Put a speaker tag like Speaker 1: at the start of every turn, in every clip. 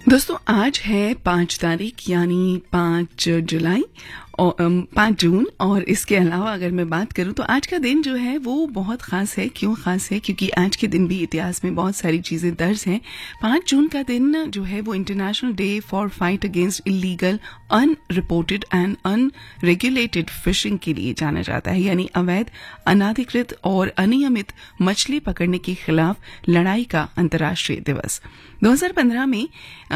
Speaker 1: दोस्तों आज है 5 तारीख यानी 5 जुलाई और 5 जून। और इसके अलावा अगर मैं बात करूं तो आज का दिन जो है वो बहुत खास है। क्यों खास है? क्योंकि आज के दिन भी इतिहास में बहुत सारी चीजें दर्ज हैं। 5 जून का दिन जो है वो international day for fight against illegal unreported and unregulated fishing के लिए जाना जाता है, यानी अवैध, अनाधिकृत और अनियमित मछली पकड़ने के खिलाफ लड़ाई का अंतर्राष्ट्रीय दिवस। 2015 में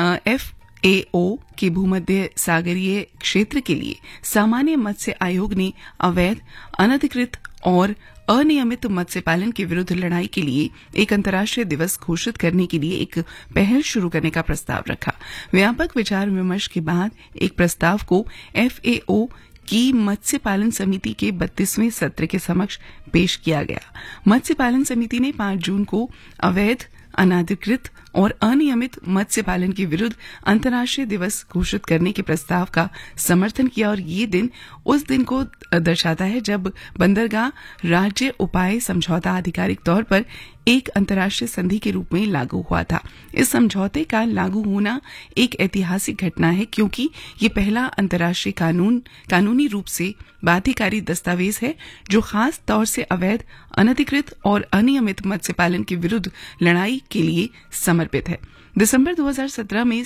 Speaker 1: FAO के भूमध्य सागरीय क्षेत्र के लिए सामान्य मत्स्य आयोग ने अवैध, अनधिकृत और अनियमित मत्स्य पालन के विरुद्ध लड़ाई के लिए एक अंतर्राष्ट्रीय दिवस घोषित करने के लिए एक पहल शुरू करने का प्रस्ताव रखा। व्यापक विचार विमर्श के बाद एक प्रस्ताव को FAO की मत्स्य पालन समिति के 32वें सत्र के समक्ष पेश किया गया। मत्स्य पालन समिति ने 5 जून को अवैध, अनाधिकृत और अनियमित मत्स्य पालन के विरुद्ध अंतर्राष्ट्रीय दिवस घोषित करने के प्रस्ताव का समर्थन किया और ये दिन उस दिन को दर्शाता है जब बंदरगाह राज्य उपाय समझौता आधिकारिक तौर पर एक अंतर्राष्ट्रीय संधि के रूप में लागू हुआ था। इस समझौते का लागू होना एक ऐतिहासिक घटना है क्योंकि ये पहला अंतर्राष्ट्रीय कानूनी रूप से बाध्यकारी दस्तावेज है जो खास तौर से अवैध, अनधिकृत और अनियमित मत्स्य पालन के विरुद्ध लड़ाई के लिए समर्पित है। दिसंबर 2017 में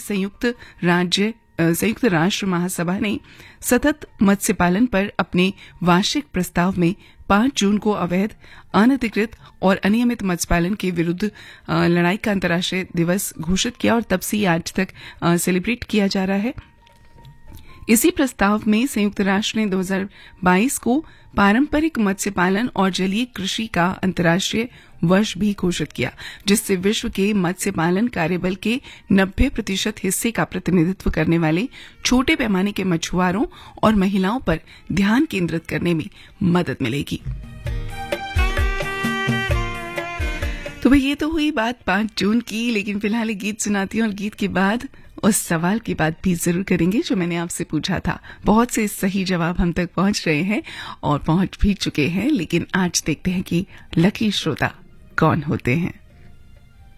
Speaker 1: संयुक्त राष्ट्र महासभा ने सतत मत्स्य पालन पर अपने वार्षिक प्रस्ताव में 5 जून को अवैध, अनधिकृत और अनियमित मत्स्य पालन के विरुद्ध लड़ाई का अंतर्राष्ट्रीय दिवस घोषित किया और तब से आज तक सेलिब्रेट किया जा रहा है। इसी प्रस्ताव में संयुक्त राष्ट्र ने 2022 को पारंपरिक मत्स्य पालन और जलीय कृषि का अंतर्राष्ट्रीय वर्ष भी घोषित किया, जिससे विश्व के मत्स्य पालन कार्यबल के 90% हिस्से का प्रतिनिधित्व करने वाले छोटे पैमाने के मछुआरों और महिलाओं पर ध्यान केंद्रित करने में मदद मिलेगी। तो भाई ये तो हुई बात 5 जून की, लेकिन फिलहाल गीत सुनाती हूँ और गीत के बाद उस सवाल की बात भी जरूर करेंगे जो मैंने आपसे पूछा था। बहुत से सही जवाब हम तक पहुंच रहे हैं और पहुंच भी चुके हैं, लेकिन आज देखते हैं कि लकी श्रोता कौन होते हैं।